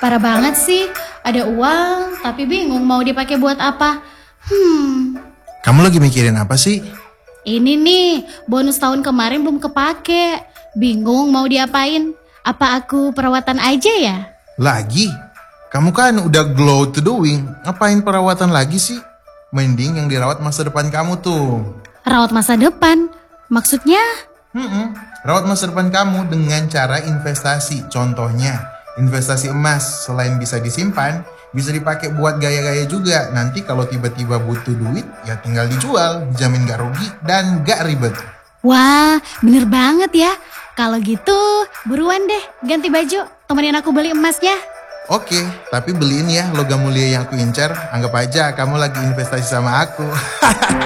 Parah banget sih. Ada uang, tapi bingung mau dipakai buat apa. Kamu lagi mikirin apa sih? Ini nih, bonus tahun kemarin belum kepake. Bingung mau diapain. Apa aku perawatan aja ya? Lagi? Kamu kan udah glow to the wing. Ngapain perawatan lagi sih? Mending yang dirawat masa depan kamu tuh. Rawat masa depan? Maksudnya? Rawat masa depan kamu dengan cara investasi. Contohnya, investasi emas. Selain bisa disimpan, bisa dipakai buat gaya-gaya juga. Nanti kalau tiba-tiba butuh duit, ya tinggal dijual. Dijamin gak rugi dan gak ribet. Wah, bener banget ya. Kalau gitu, buruan deh ganti baju. Temenin aku beli emasnya. Oke, tapi beliin ya logam mulia yang aku incar. Anggap aja kamu lagi investasi sama aku.